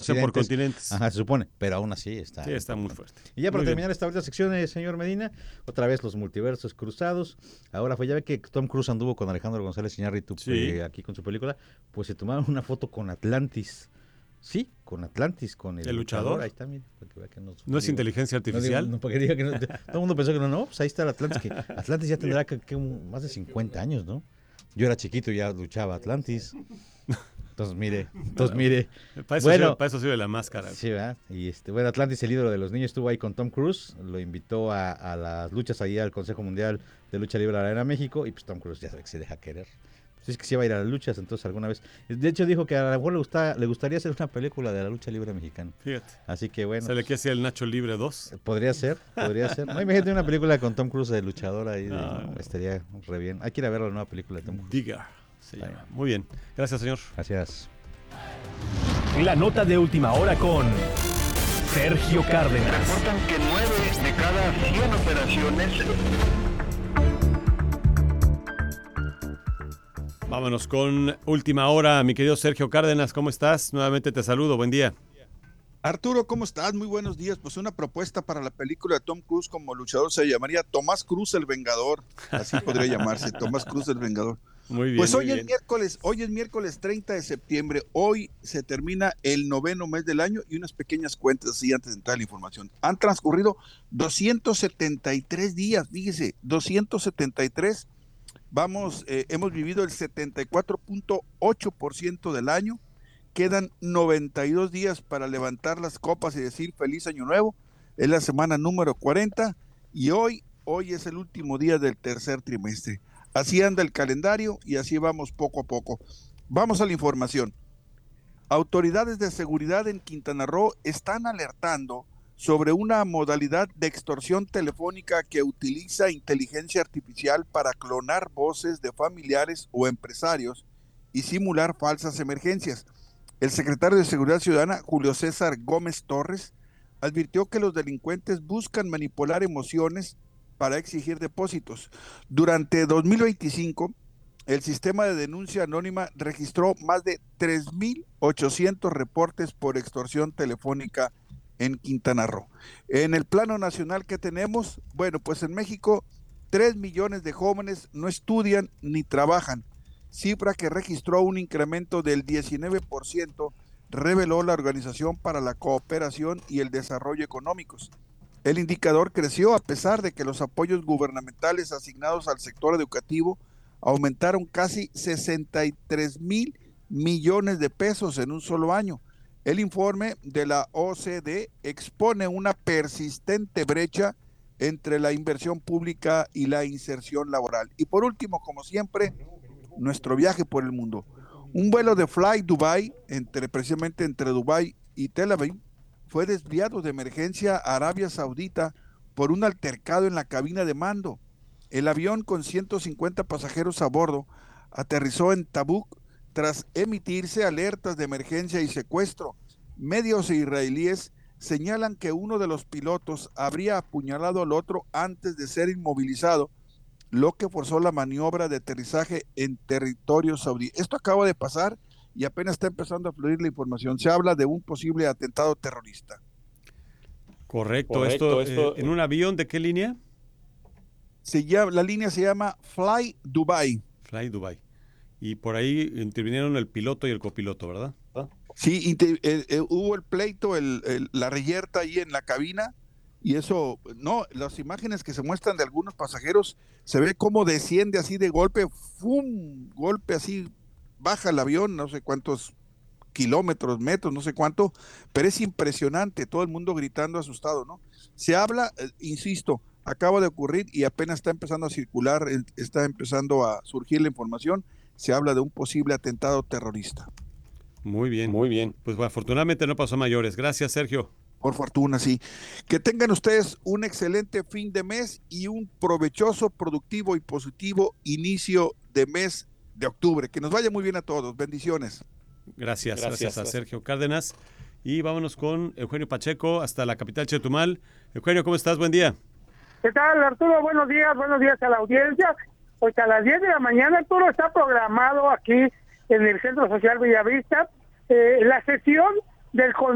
boxean por continentes. Ajá, se supone, pero aún así está. Sí, está muy fuerte. Y ya para Muy terminar bien. esta última sección, señor Medina, otra vez los multiversos cruzados. Ahora ya ve que Tom Cruise anduvo con Alejandro González Iñárritu Sí. aquí con su película, pues se tomaron una foto con Atlantis. Sí, con Atlantis, con el luchador. Ahí está, mire, para que vea que ¿No es inteligencia artificial? No, para que diga que no, todo el mundo pensó que no, pues ahí está el Atlantis, que Atlantis ya tendrá más de 50 años, ¿no? Yo era chiquito y ya luchaba Atlantis. Entonces, mire. Para eso sirve la máscara. Sí, ¿verdad? Y bueno, Atlantis, el ídolo de los niños, estuvo ahí con Tom Cruise, lo invitó a las luchas ahí al Consejo Mundial de Lucha Libre Arena México, y pues Tom Cruise ya sabe que se deja querer. Pues es que sí va a ir a las luchas, entonces alguna vez. De hecho dijo que a lo mejor le gustaría hacer una película de la lucha libre mexicana. Fíjate. Así que bueno. ¿Se le quiere hacer el Nacho Libre 2? Podría ser. No, imagínate una película con Tom Cruise de luchador ahí, estaría re bien. Hay que ir a ver la nueva película de Tom Cruise. Diga. Muy bien. Gracias, señor. Gracias. La nota de última hora con Sergio Cárdenas. Reportan que 9 de cada 100 operaciones. Vámonos con última hora, mi querido Sergio Cárdenas, ¿cómo estás? Nuevamente te saludo, buen día. Arturo, ¿cómo estás? Muy buenos días. Pues una propuesta para la película de Tom Cruise como luchador se llamaría Tomás Cruz el Vengador. Así podría llamarse, Tomás Cruz el Vengador. Muy bien. Pues hoy es miércoles 30 de septiembre. Hoy se termina el 9º mes del año y unas pequeñas cuentas así antes de entrar a la información. Han transcurrido 273 días, fíjese, 273. Hemos vivido el 74.8% del año. Quedan 92 días para levantar las copas y decir feliz año nuevo. Es la semana número 40 y hoy es el último día del tercer trimestre. Así anda el calendario y así vamos poco a poco. Vamos a la información. Autoridades de seguridad en Quintana Roo están alertando sobre una modalidad de extorsión telefónica que utiliza inteligencia artificial para clonar voces de familiares o empresarios y simular falsas emergencias. El secretario de Seguridad Ciudadana, Julio César Gómez Torres, advirtió que los delincuentes buscan manipular emociones para exigir depósitos. Durante 2025, el sistema de denuncia anónima registró más de 3,800 reportes por extorsión telefónica en Quintana Roo. En el plano nacional que tenemos, bueno, pues en México 3 millones de jóvenes no estudian ni trabajan, cifra que registró un incremento del 19%, reveló la Organización para la Cooperación y el Desarrollo Económicos. El indicador creció a pesar de que los apoyos gubernamentales asignados al sector educativo aumentaron casi 63,000 millones de pesos en un solo año. El informe de la OCDE expone una persistente brecha entre la inversión pública y la inserción laboral. Y por último, como siempre, nuestro viaje por el mundo. Un vuelo de Fly Dubai, precisamente entre Dubai y Tel Aviv, fue desviado de emergencia a Arabia Saudita por un altercado en la cabina de mando. El avión con 150 pasajeros a bordo aterrizó en Tabuk tras emitirse alertas de emergencia y secuestro. Medios israelíes señalan que uno de los pilotos habría apuñalado al otro antes de ser inmovilizado, lo que forzó la maniobra de aterrizaje en territorio saudí. Esto acaba de pasar y apenas está empezando a fluir la información. Se habla de un posible atentado terrorista. Correcto. Esto ¿en un avión de qué línea? La línea se llama Fly Dubai. Fly Dubai. Y por ahí intervinieron el piloto y el copiloto, ¿verdad? Sí, hubo el pleito, la reyerta ahí en la cabina, y eso, no, las imágenes que se muestran de algunos pasajeros, se ve cómo desciende así de golpe, ¡fum! Golpe así, baja el avión, no sé cuántos kilómetros, metros, no sé cuánto, pero es impresionante, todo el mundo gritando asustado, ¿no? Se habla, insisto, acaba de ocurrir y apenas está empezando a circular, está empezando a surgir la información, se habla de un posible atentado terrorista. Muy bien. Pues bueno, afortunadamente no pasó a mayores. Gracias, Sergio. Por fortuna, sí. Que tengan ustedes un excelente fin de mes y un provechoso, productivo y positivo inicio de mes de octubre. Que nos vaya muy bien a todos. Bendiciones. Gracias a Sergio Cárdenas. Y vámonos con Eugenio Pacheco hasta la capital Chetumal. Eugenio, ¿cómo estás? Buen día. ¿Qué tal, Arturo? Buenos días a la audiencia. Pues a las 10 de la mañana, Arturo, está programado aquí en el Centro Social Bellavista la sesión del